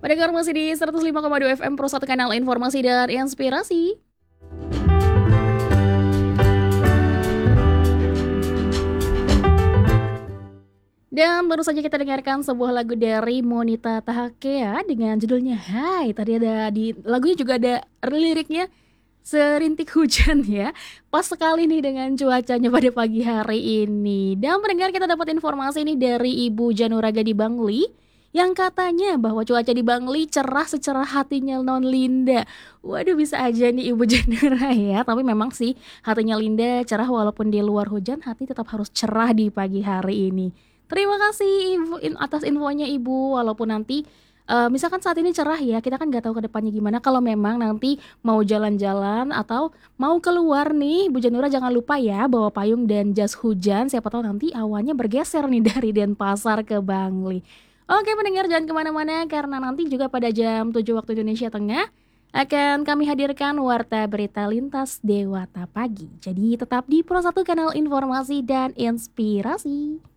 Pendengar masih di 105,2 FM Pro 1 Kanal Informasi dan Inspirasi. Dan baru saja kita dengarkan sebuah lagu dari Monita Tahakea dengan judulnya Hai. Tadi ada di lagunya juga ada liriknya serintik hujan ya. Pas sekali nih dengan cuacanya pada pagi hari ini. Dan pendengar, kita dapat informasi ini dari Ibu Januraga di Bangli yang katanya bahwa cuaca di Bangli cerah secerah hatinya Non Linda. Waduh, bisa aja nih Ibu Janura ya. Tapi memang sih hatinya Linda cerah walaupun di luar hujan, hati tetap harus cerah di pagi hari ini. Terima kasih Ibu atas infonya Ibu. Walaupun nanti misalkan saat ini cerah ya, kita kan nggak tahu ke depannya gimana. Kalau memang nanti mau jalan-jalan atau mau keluar nih, Bu Janura jangan lupa ya bawa payung dan jas hujan. Siapa tahu nanti awannya bergeser nih dari Denpasar ke Bangli. Oke pendengar, jangan kemana-mana karena nanti juga pada jam 7 waktu Indonesia Tengah akan kami hadirkan Warta Berita Lintas Dewata Pagi. Jadi tetap di Pro 1 Kanal Informasi dan Inspirasi.